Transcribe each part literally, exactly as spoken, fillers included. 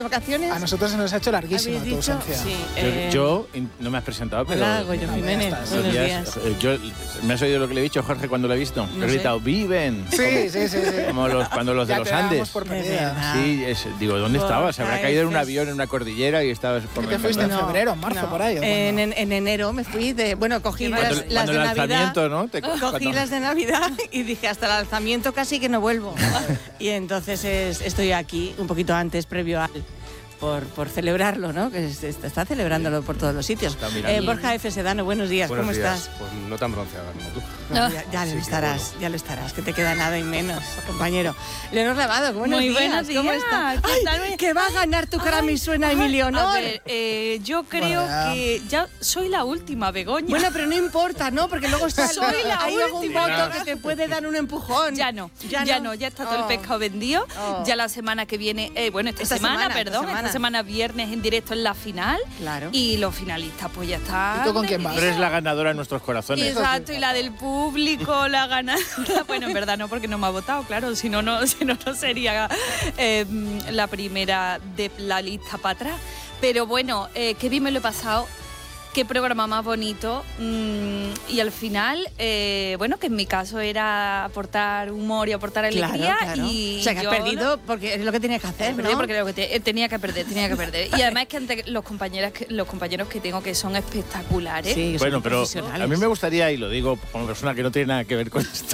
vacaciones? A nosotros se nos ha hecho larguísima tu ausencia. Sí, eh... yo, yo, no me has presentado, pero... Hola, Goyo Jiménez, buenos días. Yo, ¿me has oído lo que le he dicho, Jorge, cuando lo he visto? No he gritado, sé. ¡viven! Sí, como, sí, sí, sí. Como los, cuando los de ya los te Andes. Por perdida. Sí, es, digo, ¿dónde Por estabas? Se habrá caer, caído en un es... avión en una cordillera y estabas por ¿Qué te fuiste en no, febrero, en marzo, no. por ahí? En, en, en enero me fui de... Bueno, cogí cuando, las, las cuando de el Navidad. Alzamiento, ¿no? Te, Cogí cuando... las de Navidad y dije, hasta el alzamiento casi que no vuelvo. Y entonces es, estoy aquí un poquito antes, previo al... Por, por celebrarlo, ¿no? Que se está celebrándolo por todos los sitios. Eh, Borja F. Sedano, buenos días, buenos ¿cómo días. estás? Pues no tan bronceada como tú. No, ya, ya sí, lo estarás, bueno. ya lo estarás, que te queda nada y menos, compañero. Leonor Lavado, buenos Muy días, buenos días. ¿cómo estás? ¿Qué Ay, tal? que va a ganar tu cara me suena, Emilio Honor. A ver, eh, yo creo Bueno, que ya soy la última, Begoña. Bueno, pero no importa, ¿no? Porque luego está Soy la hay algún última. voto que te puede dar un empujón. Ya no, ya, ya no, no, ya está todo Oh. el pescado vendido. Oh. Ya la semana que viene, eh, bueno, esta, Esta semana, semana, esta perdón, esta semana. semana. viernes en directo en la final. Claro. Y los finalistas, pues ya está. ¿Y tú con quién vas? Pero es la ganadora en nuestros corazones. Exacto, y la del público, la ganadora. Bueno, en verdad no, porque no me ha votado, claro, si no, no, si no, no sería eh, la primera de la lista para atrás. Pero bueno, eh, qué bien me lo he pasado. Qué programa más bonito. Mm, y al final, eh, bueno, que en mi caso era aportar humor y aportar alegría. Claro, claro. Y o sea, que has yo perdido porque es lo que tenías que hacer, Perdí ¿no? porque lo que te- tenía que perder, tenía que perder. Y además es que ante los compañeros, que- los compañeros que tengo que son espectaculares. Sí, que son Bueno, pero profesionales. a mí me gustaría, y lo digo como persona que no tiene nada que ver con esto,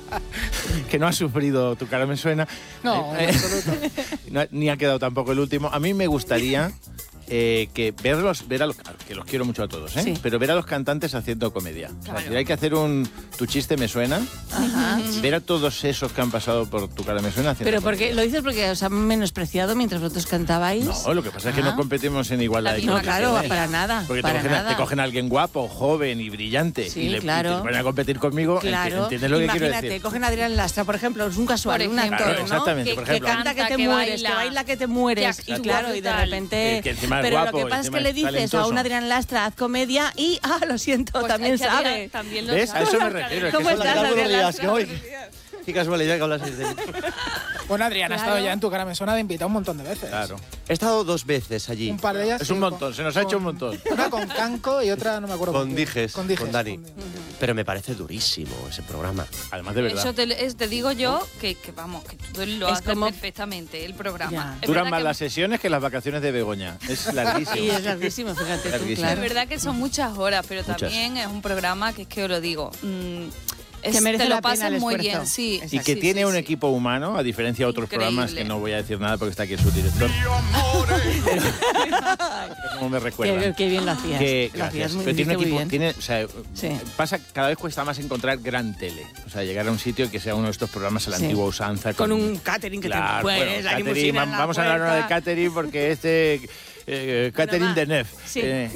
que no ha sufrido Tu cara me suena, No, eh, en absoluto. no, ni ha quedado tampoco el último. A mí me gustaría eh, que verlos, ver a los, que los quiero mucho a todos, ¿eh? Sí. Pero ver a los cantantes haciendo comedia. O sea, Claro. si hay que hacer un Tu chiste me suena, Ajá. ver a todos esos que han pasado por Tu cara me suena haciendo Pero comedia. porque lo dices porque os han menospreciado mientras vosotros cantabais. No, lo que pasa es que Ah. no competimos en igualdad La de misma No, condiciones. claro, para nada. Porque te para cogen, a, nada. te cogen a alguien guapo, joven y brillante Sí, y, le, claro. y te ponen a competir conmigo. Claro, ¿Entiendes lo que quiero imagínate, decir? cogen a Adrián Lastra, por ejemplo, es un casual, Por un ejemplo, actor, Claro, ¿no? exactamente, Que- por Que ejemplo. canta que te que mueres, baila, que baila que te mueres, que y actúa claro, y de brutal. repente... Y que encima es pero guapo, lo que y pasa es encima que le es dices a talentoso. un Adrián Lastra, haz comedia y, ah, lo siento, Pues también es que Adrián sabe. también lo ¿Ves? sabe. A eso me refiero. es que ¿Cómo eso- estás, Buenos Adrián días, Lastra? que hoy. Qué casualidad que hablas de mí. Bueno, Adrián, ha Claro. estado ya en Tu cara me suena de invitado un montón de veces. Claro. He estado dos veces allí. Un par de ellas. Es sí, un montón, se nos ha hecho un montón. Una con Canco y otra no me acuerdo. Con quién. Dijes, Con Dijes. con Dani. con- Pero me parece durísimo ese programa. Además, de verdad. Eso te, es- te digo yo que, que vamos, que tú lo Es haces como- perfectamente, el programa. Ya. Es Duran verdad más que- las sesiones que las vacaciones de Begoña. Es larguísimo. Y es larguísimo, fíjate tú, Larguísimo. claro. Es verdad que son muchas horas, pero Muchas. también es un programa que es que os lo digo. mm, es- Que merece te lo la pena pasas el muy esfuerzo. bien, sí. Y que sí, tiene sí, un sí. equipo humano, a diferencia de otros Increíble. programas que no voy a decir nada porque está aquí su director. Como me recuerda. Qué, qué bien lo hacías. Que, lo hacías gracias. muy, Pero tiene un muy equipo, bien. tiene, o sea, Sí. pasa, cada vez cuesta más encontrar gran tele. O sea, llegar a un sitio que sea uno de estos programas a la Sí. antigua usanza. Con un catering que te Claro, pones, bueno, la catering, limusina en la vamos a hablar ahora de puerta. catering porque este eh, catering va. de Nef. Sí. Eh,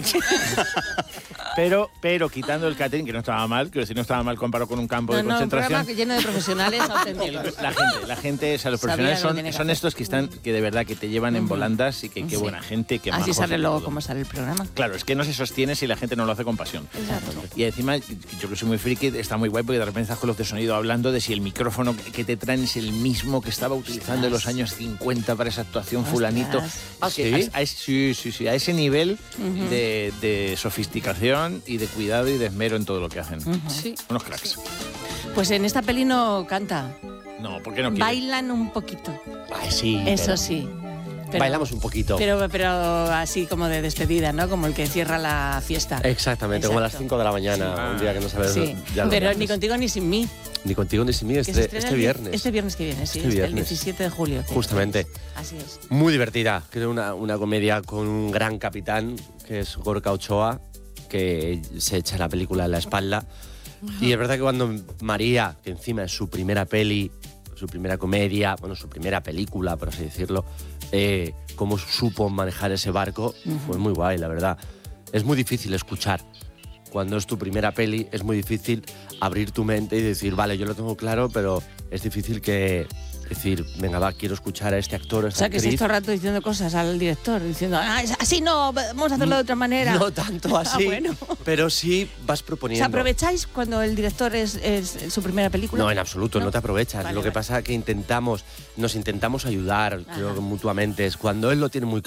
pero, pero quitando el catering, que no estaba mal, quiero decir, no estaba mal comparado con un campo No, de no, un concentración. programa lleno de profesionales auténticos. La gente, la gente, o sea, los Sabía profesionales lo que son, tenía que son hacer. estos que están, que de verdad que te llevan en volandas y que qué Sí. buena gente, que Así majos sale y luego todo. cómo sale el programa. Claro, es que no se sostiene si la gente no lo hace con pasión. Exacto. Y encima, yo que soy muy friki, está muy guay porque de repente estás con los de sonido hablando de si el micrófono que te traen es el mismo que estaba utilizando en los años cincuenta para esa actuación Ostras. fulanito. ¿Ah, Es que sí? a- a ese- sí, sí, sí, a ese nivel de, de sofisticación y de cuidado y de esmero en todo lo que hacen. Sí. Unos cracks. Pues en esta peli no canta. No, ¿por qué no quiere? Bailan un poquito. Ay, sí. Eso pero- sí. Pero- Bailamos un poquito. Pero, pero así como de despedida, ¿no? Como el que cierra la fiesta. Exactamente, como a las Exacto. cinco de la mañana, Sí. un día que no sabes. Sí, ya lo pero haces. ni contigo ni sin mí. Ni contigo ni sin mí, que se este, estrena este el- viernes. Este viernes que viene, sí. Este el viernes. diecisiete de julio. Justamente. Así es. Muy divertida. Creo una, una comedia con un gran capitán, que es Gorka Ochoa, que se echa la película en la espalda. Y es verdad que cuando María, que encima es su primera peli, su primera comedia, bueno, su primera película, por así decirlo, eh, cómo supo manejar ese barco, fue muy guay, la verdad. Es muy difícil escuchar. Cuando es tu primera peli, es muy difícil abrir tu mente y decir, vale, yo lo tengo claro, pero es difícil que decir, venga, va, quiero escuchar a este actor, a O esta sea, que estáis actriz. todo el rato diciendo cosas al director, diciendo, ah, es- así no, vamos a hacerlo de otra manera. No tanto así, Ah, bueno. pero sí vas ¿Os proponiendo. aprovecháis cuando el director es, es su primera película? No, en absoluto, no, ¿No? te aprovechas. Vale, lo que vale. pasa es que intentamos, nos intentamos ayudar, creo que mutuamente. Es cuando él lo tiene muy claro.